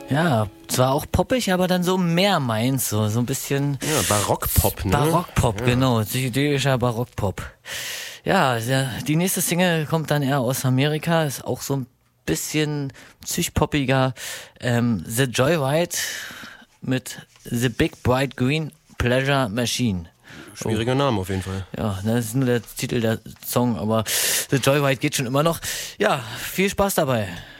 Ja, zwar auch poppig, aber dann so mehr meins, so ein bisschen... Ja, Barockpop, ne? Barockpop, ja. Genau, psychedelischer Barockpop. Ja, die nächste Single kommt dann eher aus Amerika, ist auch so ein bisschen psychpoppiger. The Joyride mit The Big Bright Green Pleasure Machine. Schwieriger Name auf jeden Fall. Ja, das ist nur der Titel der Song, aber The Joyride geht schon immer noch. Ja, viel Spaß dabei.